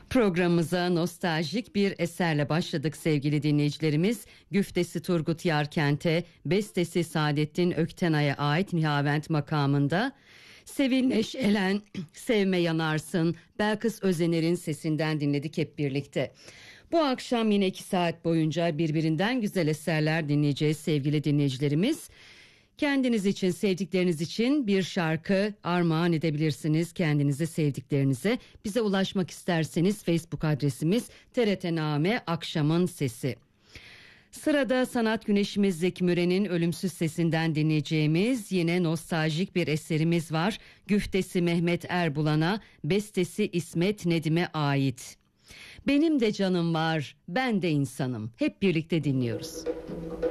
Programımıza nostaljik bir eserle başladık sevgili dinleyicilerimiz. Güftesi Turgut Yarkent'e, bestesi Saadettin Öktenay'a ait Nihavent makamında. Sevil Neşelen, Sevme Yanarsın, Belkıs Özener'in sesinden dinledik hep birlikte. Bu akşam yine 2 saat boyunca birbirinden güzel eserler dinleyeceğiz sevgili dinleyicilerimiz. Kendiniz için, sevdikleriniz için bir şarkı armağan edebilirsiniz kendinize, sevdiklerinize. Bize ulaşmak isterseniz Facebook adresimiz TRT-Name Akşamın Sesi. Sırada sanat güneşimiz Zeki Müren'in ölümsüz sesinden dinleyeceğimiz yine nostaljik bir eserimiz var. Güftesi Mehmet Erbulan'a, bestesi İsmet Nedim'e ait. Benim de canım var, ben de insanım. Hep birlikte dinliyoruz.